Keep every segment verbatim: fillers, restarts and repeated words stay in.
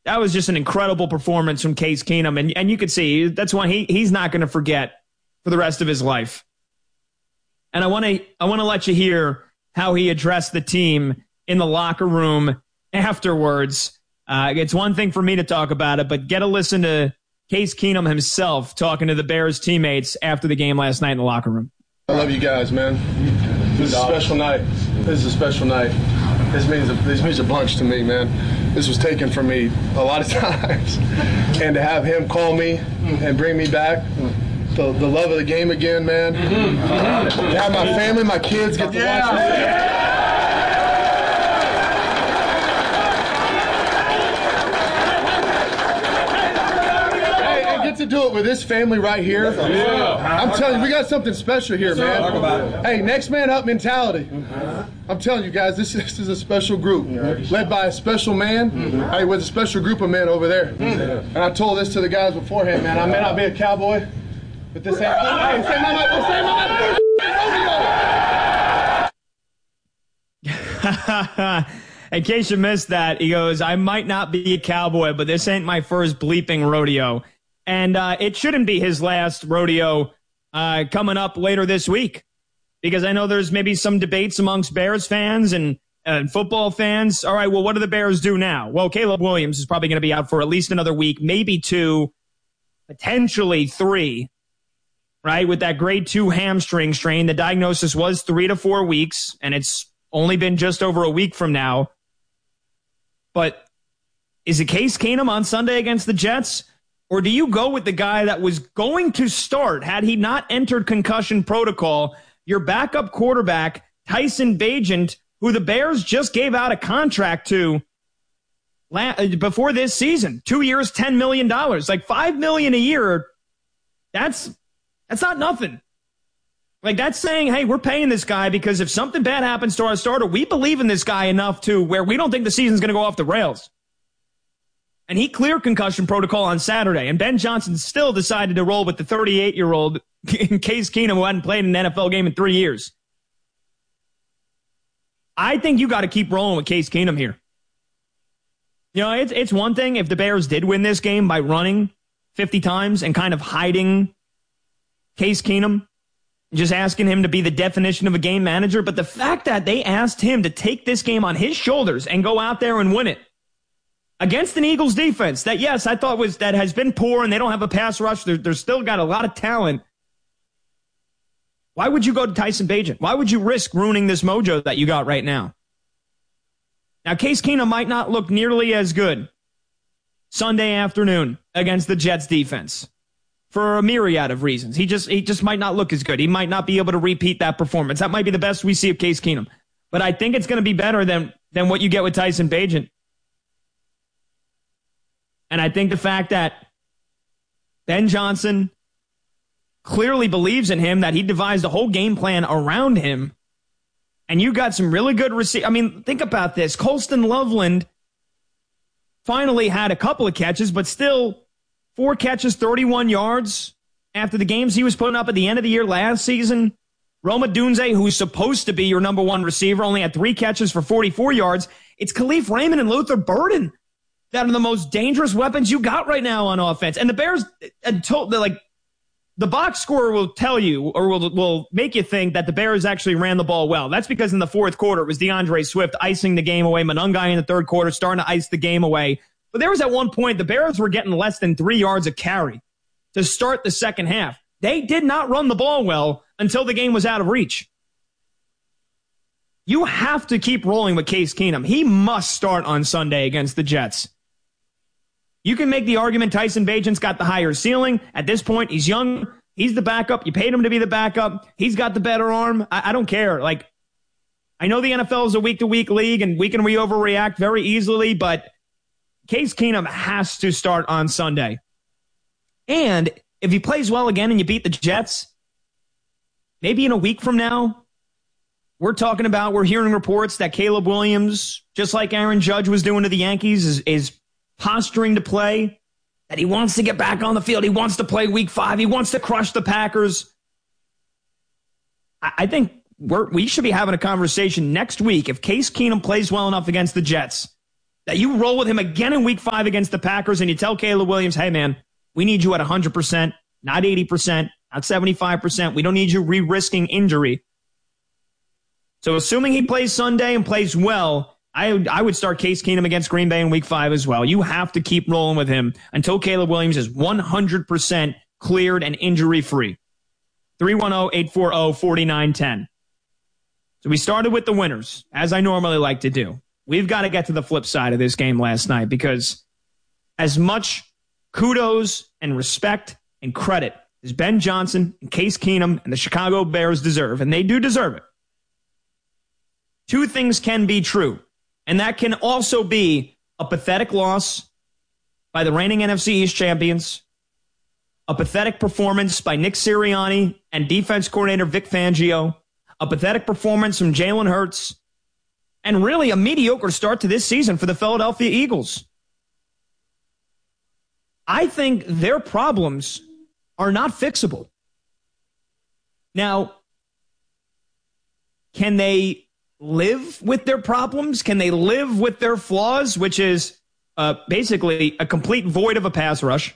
that was just an incredible performance from Case Keenum. And, and you could see that's one he, he's not going to forget for the rest of his life. And I want to I want to let you hear how he addressed the team in the locker room afterwards. Uh, it's one thing for me to talk about it, but get a listen to Case Keenum himself talking to the Bears teammates after the game last night in the locker room. I love you guys, man. This is a special night. This is a special night. This means a, this means a bunch to me, man. This was taken from me a lot of times. And to have him call me and bring me back, the, the love of the game again, man. Mm-hmm. To have my family, my kids get to yeah. watch me. Yeah. To do it with this family right here. Yeah. I'm telling you, we got something special here, man. Hey, next man up mentality. I'm telling you guys, this, this is a special group led by a special man. Hey, with a special group of men over there. And I told this to the guys beforehand, man. I may not be a cowboy, but this ain't my, hey, this ain't my, this ain't my rodeo. In case you missed that, he goes, I might not be a cowboy, but this ain't my first bleeping rodeo. And uh, it shouldn't be his last rodeo uh, coming up later this week, because I know there's maybe some debates amongst Bears fans and, and football fans. All right, well, what do the Bears do now? Well, Caleb Williams is probably going to be out for at least another week, maybe two, potentially three, right? With that grade two hamstring strain, the diagnosis was three to four weeks, and it's only been just over a week from now. But is it Case Keenum on Sunday against the Jets? Or do you go with the guy that was going to start, had he not entered concussion protocol, your backup quarterback, Tyson Bagent, who the Bears just gave out a contract to before this season? Two years, ten million dollars. Like five million dollars a year, that's, that's not nothing. Like that's saying, hey, we're paying this guy because if something bad happens to our starter, we believe in this guy enough to where we don't think the season's going to go off the rails. And he cleared concussion protocol on Saturday. And Ben Johnson still decided to roll with the thirty-eight-year-old Case Keenum, who hadn't played an N F L game in three years. I think you got to keep rolling with Case Keenum here. You know, it's, it's one thing if the Bears did win this game by running fifty times and kind of hiding Case Keenum, just asking him to be the definition of a game manager. But the fact that they asked him to take this game on his shoulders and go out there and win it, against an Eagles defense that, yes, I thought was that has been poor and they don't have a pass rush. They're, they're still got a lot of talent. Why would you go to Tyson Bagent? Why would you risk ruining this mojo that you got right now? Now, Case Keenum might not look nearly as good Sunday afternoon against the Jets defense for a myriad of reasons. He just, he just might not look as good. He might not be able to repeat that performance. That might be the best we see of Case Keenum. But I think it's going to be better than, than what you get with Tyson Bagent. And I think the fact that Ben Johnson clearly believes in him, that he devised a whole game plan around him, and you got some really good receivers. I mean, think about this. Colston Loveland finally had a couple of catches, but still four catches, thirty-one yards after the games he was putting up at the end of the year last season. Rome Odunze, who's supposed to be your number one receiver, only had three catches for forty-four yards. It's Khalif Raymond and Luther Burden that are the most dangerous weapons you got right now on offense. And the Bears, until like the box score will tell you or will will make you think that the Bears actually ran the ball well. That's because in the fourth quarter, it was DeAndre Swift icing the game away. Monungai in the third quarter starting to ice the game away. But there was at one point, the Bears were getting less than three yards a carry to start the second half. They did not run the ball well until the game was out of reach. You have to keep rolling with Case Keenum. He must start on Sunday against the Jets. You can make the argument Tyson Bagent's got the higher ceiling. At this point, he's young. He's the backup. You paid him to be the backup. He's got the better arm. I, I don't care. Like, I know the N F L is a week-to-week league, and we can we overreact very easily, but Case Keenum has to start on Sunday. And if he plays well again and you beat the Jets, maybe in a week from now, we're talking about, we're hearing reports that Caleb Williams, just like Aaron Judge was doing to the Yankees, is, is posturing to play, that he wants to get back on the field. He wants to play week five. He wants to crush the Packers. I, I think we're, we should be having a conversation next week. If Case Keenum plays well enough against the Jets, that you roll with him again in week five against the Packers and you tell Caleb Williams, hey, man, we need you at one hundred percent, not eighty percent, not seventy-five percent. We don't need you re-risking injury. So assuming he plays Sunday and plays well, I, I would start Case Keenum against Green Bay in week five as well. You have to keep rolling with him until Caleb Williams is one hundred percent cleared and injury-free. three one zero, eight four zero, four nine one zero. So we started with the winners, as I normally like to do. We've got to get to the flip side of this game last night because as much kudos and respect and credit as Ben Johnson and Case Keenum and the Chicago Bears deserve, and they do deserve it, two things can be true, and that can also be a pathetic loss by the reigning N F C East champions, a pathetic performance by Nick Sirianni and defense coordinator Vic Fangio, a pathetic performance from Jalen Hurts, and really a mediocre start to this season for the Philadelphia Eagles. I think their problems are not fixable. Now, can they live with their problems? Can they live with their flaws, which is uh, basically a complete void of a pass rush,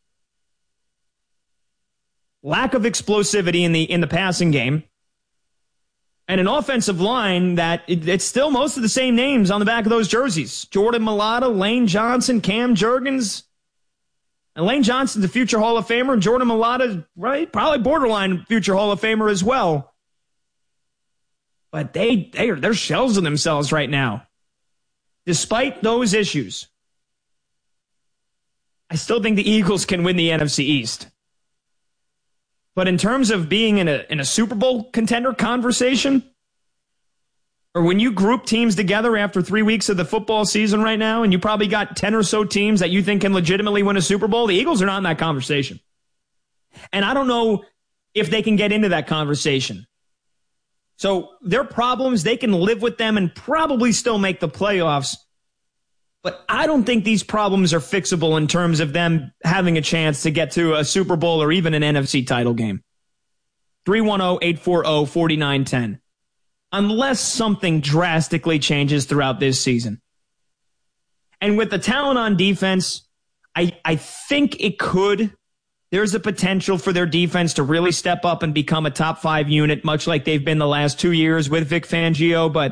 lack of explosivity in the in the passing game, and an offensive line that it, it's still most of the same names on the back of those jerseys? Jordan Mailata, Lane Johnson, Cam Jurgens. And Lane Johnson's a future Hall of Famer, and Jordan Mailata, right, probably borderline future Hall of Famer as well. But they, they are, they're shells of themselves right now. Despite those issues, I still think the Eagles can win the N F C East. But in terms of being in a in a Super Bowl contender conversation, or when you group teams together after three weeks of the football season right now, and you probably got ten or so teams that you think can legitimately win a Super Bowl, the Eagles are not in that conversation. And I don't know if they can get into that conversation. So their problems, they can live with them and probably still make the playoffs. But I don't think these problems are fixable in terms of them having a chance to get to a Super Bowl or even an N F C title game. three one zero, eight four zero, four nine one zero. Unless something drastically changes throughout this season. And with the talent on defense, I, I think it could. There's a potential for their defense to really step up and become a top five unit, much like they've been the last two years with Vic Fangio. But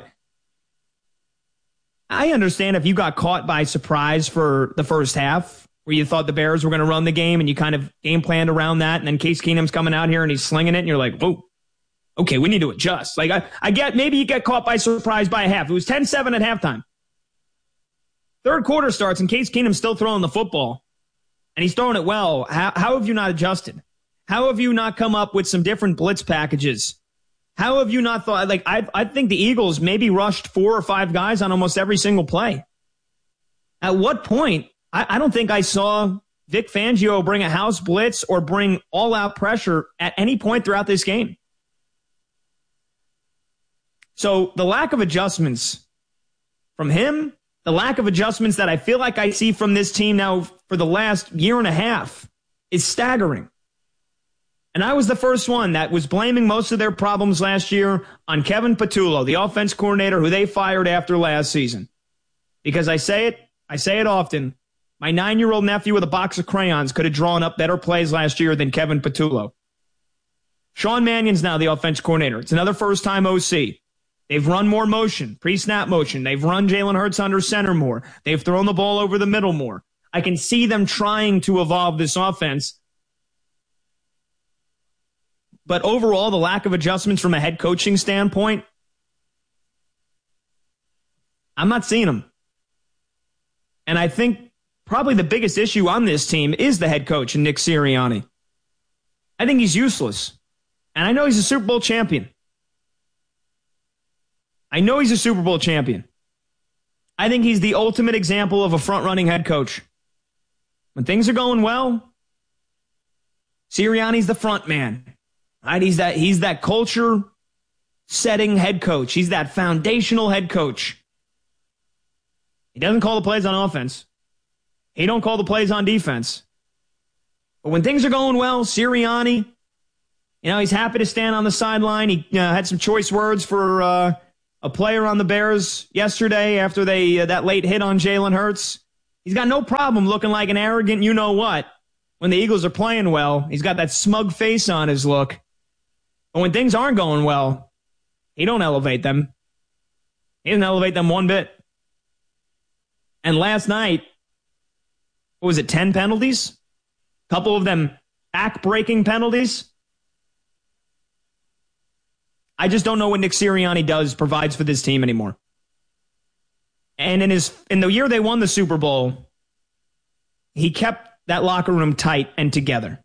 I understand if you got caught by surprise for the first half, where you thought the Bears were going to run the game and you kind of game planned around that, and then Case Keenum's coming out here and he's slinging it, and you're like, whoa, okay, we need to adjust. Like, I, I get maybe you get caught by surprise by a half. It was ten seven at halftime. Third quarter starts and Case Keenum's still throwing the football, and he's throwing it well. How, how have you not adjusted? How have you not come up with some different blitz packages? How have you not thought, like, I I think the Eagles maybe rushed four or five guys on almost every single play. At what point, I, I don't think I saw Vic Fangio bring a house blitz or bring all-out pressure at any point throughout this game. So the lack of adjustments from him, the lack of adjustments that I feel like I see from this team now for the last year and a half is staggering. And I was the first one that was blaming most of their problems last year on Kevin Patullo, the offense coordinator who they fired after last season. Because I say it, I say it often, my nine-year-old nephew with a box of crayons could have drawn up better plays last year than Kevin Patullo. Sean Mannion's now the offense coordinator. It's another first-time O C. They've run more motion, pre-snap motion. They've run Jalen Hurts under center more. They've thrown the ball over the middle more. I can see them trying to evolve this offense. But overall, the lack of adjustments from a head coaching standpoint, I'm not seeing them. And I think probably the biggest issue on this team is the head coach, Nick Sirianni. I think he's useless. And I know he's a Super Bowl champion. I know he's a Super Bowl champion. I think he's the ultimate example of a front-running head coach. When things are going well, Sirianni's the front man. Right? He's that, he's that culture-setting head coach. He's that foundational head coach. He doesn't call the plays on offense. He don't call the plays on defense. But when things are going well, Sirianni, you know, he's happy to stand on the sideline. He uh, had some choice words for uh, a a player on the Bears yesterday after they uh, that late hit on Jalen Hurts. He's got no problem looking like an arrogant you-know-what when the Eagles are playing well. He's got that smug face on his look. But when things aren't going well, he don't elevate them. He didn't elevate them one bit. And last night, what was it, ten penalties? A couple of them back-breaking penalties. I just don't know what Nick Sirianni does, provides for this team anymore. And in his in the year they won the Super Bowl, he kept that locker room tight and together.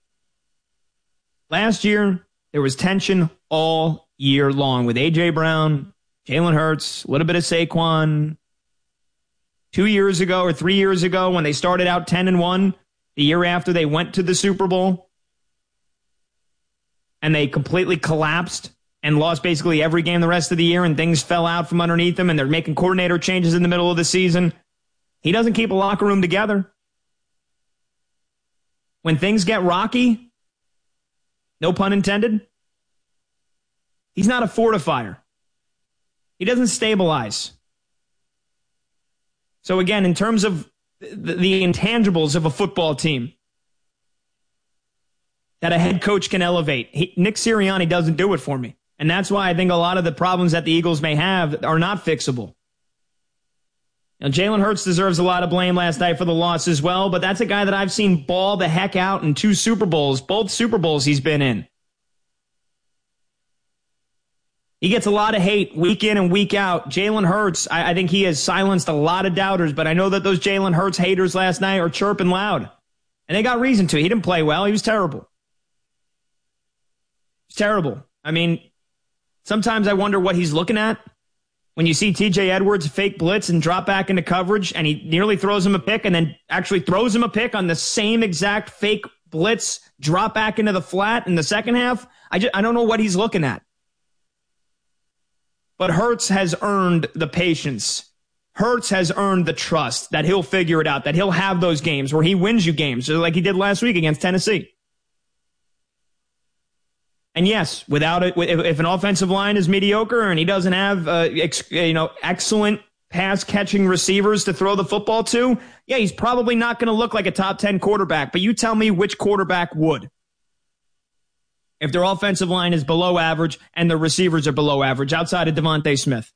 Last year, there was tension all year long with A J. Brown, Jalen Hurts, a little bit of Saquon. Two years ago or three years ago when they started out ten and one, the year after they went to the Super Bowl, and they completely collapsed and lost basically every game the rest of the year, and things fell out from underneath them, and they're making coordinator changes in the middle of the season. He doesn't keep a locker room together. When things get rocky, no pun intended, he's not a fortifier. He doesn't stabilize. So again, in terms of the, the intangibles of a football team that a head coach can elevate, he, Nick Sirianni doesn't do it for me. And that's why I think a lot of the problems that the Eagles may have are not fixable. Now, Jalen Hurts deserves a lot of blame last night for the loss as well, but that's a guy that I've seen ball the heck out in two Super Bowls, both Super Bowls he's been in. He gets a lot of hate week in and week out. Jalen Hurts, I, I think he has silenced a lot of doubters, but I know that those Jalen Hurts haters last night are chirping loud. And they got reason to. He didn't play well. He was terrible. He's terrible. I mean, sometimes I wonder what he's looking at. When you see T J Edwards fake blitz and drop back into coverage, and he nearly throws him a pick and then actually throws him a pick on the same exact fake blitz, drop back into the flat in the second half, I, just, I don't know what he's looking at. But Hurts has earned the patience. Hurts has earned the trust that he'll figure it out, that he'll have those games where he wins you games, like he did last week against Tennessee. And yes, without it, if an offensive line is mediocre and he doesn't have uh, ex, you know excellent pass-catching receivers to throw the football to, yeah, he's probably not going to look like a top ten quarterback. But you tell me which quarterback would. If their offensive line is below average and their receivers are below average outside of Devontae Smith.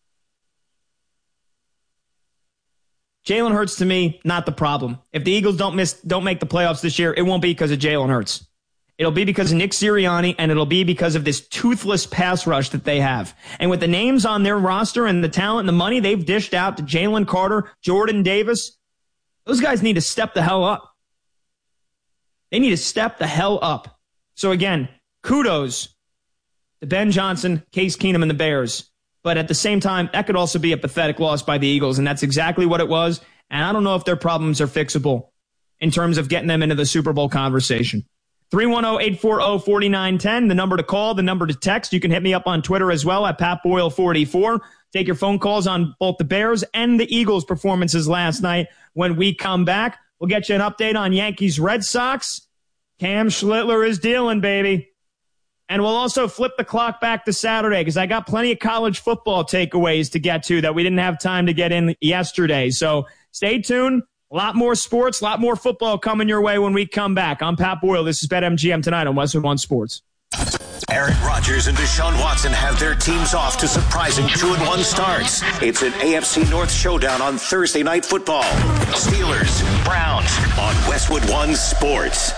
Jalen Hurts, to me, not the problem. If the Eagles don't miss, don't make the playoffs this year, it won't be because of Jalen Hurts. It'll be because of Nick Sirianni, and it'll be because of this toothless pass rush that they have. And with the names on their roster and the talent and the money they've dished out to Jalen Carter, Jordan Davis, those guys need to step the hell up. They need to step the hell up. So again, kudos to Ben Johnson, Case Keenum, and the Bears. But at the same time, that could also be a pathetic loss by the Eagles, and that's exactly what it was. And I don't know if their problems are fixable in terms of getting them into the Super Bowl conversation. three one zero, eight four zero, four nine one zero, the number to call, the number to text. You can hit me up on Twitter as well at Pat Boyle forty-four. Take your phone calls on both the Bears and the Eagles' performances last night. When we come back, we'll get you an update on Yankees Red Sox. Cam Schlittler is dealing, baby. And we'll also flip the clock back to Saturday because I got plenty of college football takeaways to get to that we didn't have time to get in yesterday. So stay tuned. A lot more sports, a lot more football coming your way when we come back. I'm Pat Boyle. This is BetMGM tonight on Westwood One Sports. Aaron Rodgers and Deshaun Watson have their teams off to surprising two and one starts. It's an A F C North showdown on Thursday Night Football. Steelers, Browns on Westwood One Sports.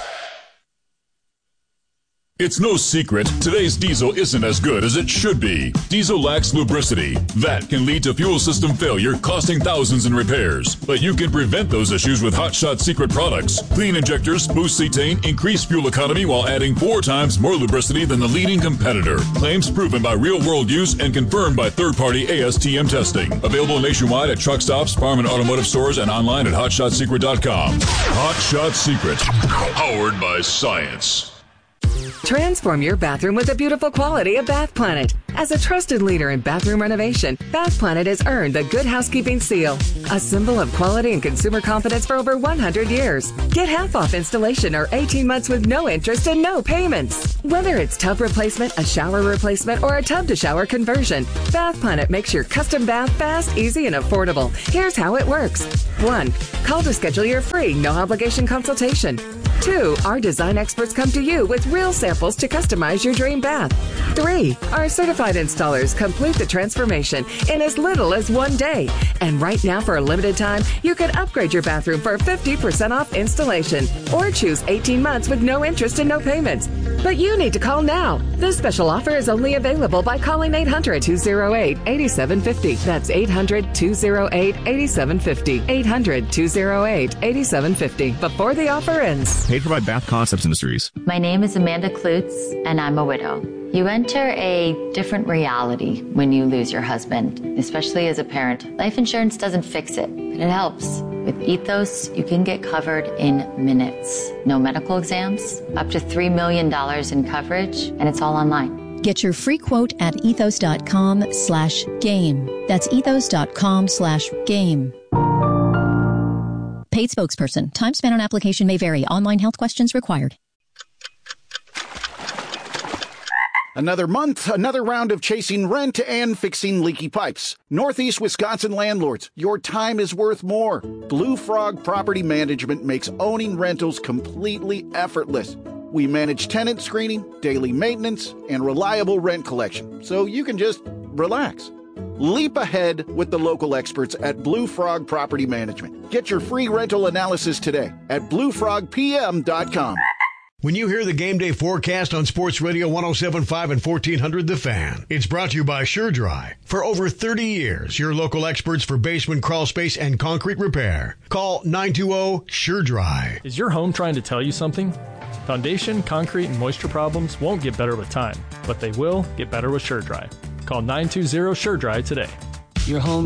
It's no secret, today's diesel isn't as good as it should be. Diesel lacks lubricity. That can lead to fuel system failure, costing thousands in repairs. But you can prevent those issues with Hot Shot Secret products. Clean injectors, boost cetane, increase fuel economy while adding four times more lubricity than the leading competitor. Claims proven by real-world use and confirmed by third-party A S T M testing. Available nationwide at truck stops, farm and automotive stores, and online at hot shot secret dot com. Hot Shot Secret, powered by science. Transform your bathroom with the beautiful quality of Bath Planet. As a trusted leader in bathroom renovation, Bath Planet has earned the Good Housekeeping Seal, a symbol of quality and consumer confidence for over one hundred years. Get half off installation or eighteen months with no interest and no payments. Whether it's tub replacement, a shower replacement, or a tub-to-shower conversion, Bath Planet makes your custom bath fast, easy, and affordable. Here's how it works. One, call to schedule your free, no-obligation consultation. Two, our design experts come to you with real samples to customize your dream bath. Three, our certified installers complete the transformation in as little as one day. And right now, for a limited time, you can upgrade your bathroom for fifty percent off installation or choose eighteen months with no interest and no payments. But you need to call now. This special offer is only available by calling eight hundred, two oh eight, eight seven five oh. That's eight hundred, two oh eight, eight seven five oh. eight hundred, two oh eight, eight seven five oh before the offer ends. Paid for by Bath Concepts Industries. My name is Amanda Klutz, and I'm a widow. You enter a different reality when you lose your husband, especially as a parent. Life insurance doesn't fix it, but it helps. With Ethos, you can get covered in minutes. No medical exams, up to three million dollars in coverage, and it's all online. Get your free quote at ethos.com slash game. That's ethos.com slash game. Paid spokesperson. Time spent on application may vary. Online health questions required. Another month, another round of chasing rent and fixing leaky pipes. Northeast Wisconsin landlords, your time is worth more. Blue Frog Property Management makes owning rentals completely effortless. We manage tenant screening, daily maintenance, and reliable rent collection, so you can just relax. Leap ahead with the local experts at Blue Frog Property Management. Get your free rental analysis today at blue frog p m dot com. When you hear the Game Day forecast on Sports Radio one oh seven point five and fourteen hundred The Fan, it's brought to you by SureDry. For over thirty years, your local experts for basement crawl space and concrete repair. Call nine two zero, SureDry. Is your home trying to tell you something? Foundation, concrete, and moisture problems won't get better with time, but they will get better with SureDry. Call nine two zero, SureDry today. Your home